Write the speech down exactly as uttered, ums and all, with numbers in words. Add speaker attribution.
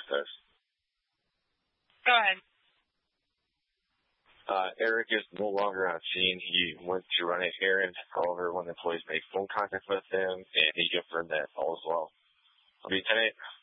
Speaker 1: process.
Speaker 2: Go ahead.
Speaker 1: Uh, Eric is no longer on scene. He went to run an errand. However, when employees made phone contact with him, and he confirmed that all is well. Lieutenant,